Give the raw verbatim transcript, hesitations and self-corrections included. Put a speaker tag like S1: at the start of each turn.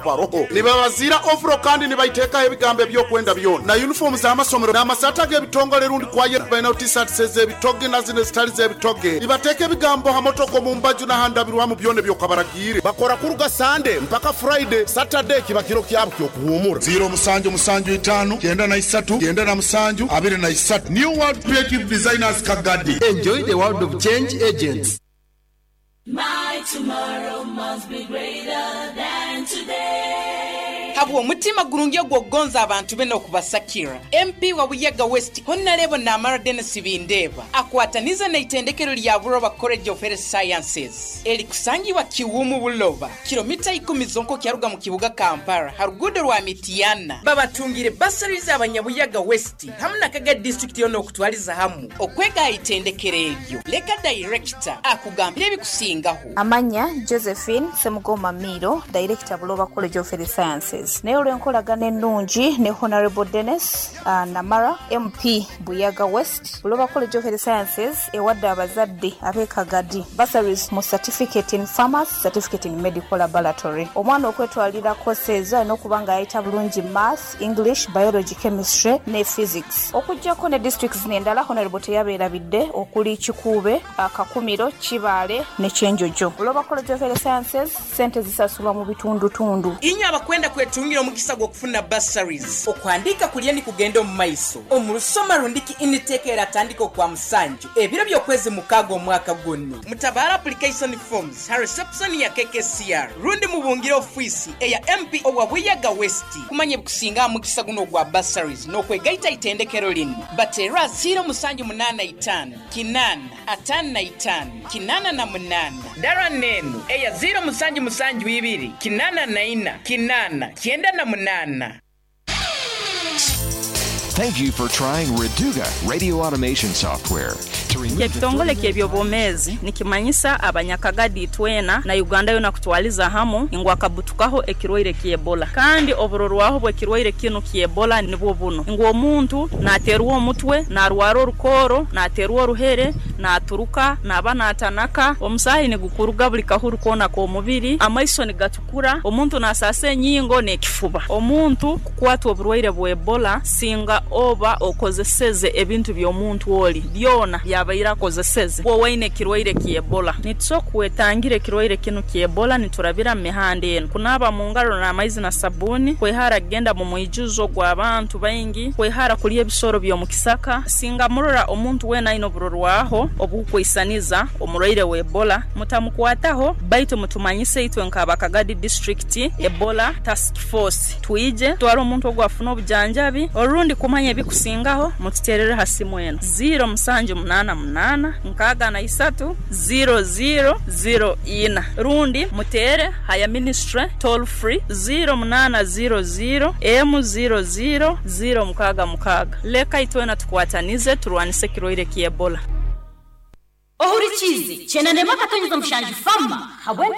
S1: baroho nibabazira ofro kandi nibaiteka ebigambo byokwenda byona na uniform za amasomero n'amasata gebitongole rundi kwaye bino t-shirt seze bitoge na zine style ze bitoge nibateka ebigambo hamotoko mu mbaju na handabirwa mu byone byokabaragire bakora kuruga Sunday mpaka Friday Saturday kibakiro kyabo kyo kuhumura zero musanju musanju itanu genda na isatu genda na musanju abiri na isatu New World Creative Designers Kagadi.
S2: Enjoy the world of change agents.
S3: My tomorrow must be greater than today.
S4: Habu omutima gurungi gwogonza abantu beno kubasakira. M P wa Buyaga West Honorable Namara Dennis Bindeba akwataniza na itendekero lya Buloba College of Health Sciences elikusangibwa Kiwumu Buloba kilomita ikumi zonko kyaruga mu kibuga Kampala harugudo rwa Mitiana babatungire bursaries abanyabuyaga West hamuna kaga district yono okutwaliza hamu okwega itendekero ebyo leka director akugambira ebikusingaho
S5: amanya Josephine Semugoma Miro director Buloba College of Health Sciences nayo lwenkolagana ennungi ne Honorable Dennis uh, Namara M P Buyaga West Buloba College of Health Sciences ewadde abazadde abekagadi bursaries mu certificate in pharmacy certificate in medical laboratory omwana okwetwalira courses n'okubanga ayita bulungi math English biology chemistry ne physics okujjako ne districts n'endala Honorable teyabeerabidde okuli Kikuube Akakumiro Kibaale ne Kyenjojo Buloba College of Health Sciences sente zisasulwa mu bitundu tundu
S4: inyo abakwenda kwetungira omukisa gw'okufuna bursaries okwandika kulyeni kugenda mu maiso omulusoma rundiki intake eratandika kwa musanju ebiro byokwezi mukago omwaka gonna mutabara application forms ha reception ya K K C R rundi mubungira office eya M P owa Buyaga West kumanye bukusinga mukisa guno gwa bursaries n'okwegaita itendekero lino batera zero musanju munana itano kinana atana itano kinana na munana dara neno eya zero musanju musanju ibiri kinana na ina kinana kienda na munana.
S6: Thank you for trying Reduga radio automation software.
S7: Ekitongole ky'ebyobwomezi nikimanyisa abanyakagadi twena na Uganda yona kutwaliza hamu ingwa kabutukaho ekirwaire ky'Ebola kandi oburorwaho bwe kirwaire kino ky'Ebola nibwo buno ingwa omuntu naterwa omutwe narwara orukoro naterwa oruhere naturuka nabana atanaka omusahi ne gukuruga buli kahuru kona ko mubiri amaiso ni gatukura omuntu nasase nyingo ne kifuba omuntu kukwatwa oburwaire bwe Ebola singa oba okozeseze ebintu by'omuntu oli byona yabayira kozeseze wowe ine kirwaire ki Ebola nitsokwetangire kirwaire kino ki Ebola niturabira mihande eno kunaba mu ngaro na amaizi na sabuni kwehara genda mu muijuzo gw'abantu bayingi kwehara kuli ebisoro byo mu kisaka singa murora omuntu wena ino burorwaho obukwisaniza omurwaire we Ebola mutamukwataho baito mutumanyise itwe nk'abakagadi district Ebola task force tuije twaro omuntu ogwafuna obujanjabi orundi kumanya bikusingaho mututerere hasimu eno zero musanju munana munana nkaga na isatu zero zero zero ina rundi mutere haya ministry toll free zero munana zero zero m zero zero zero mukaga mukaga leka itwena tukwatanize turwanise kirwaire ki Ebola
S3: ohuri chizi chena nema katonyeza mshanju fama habwenti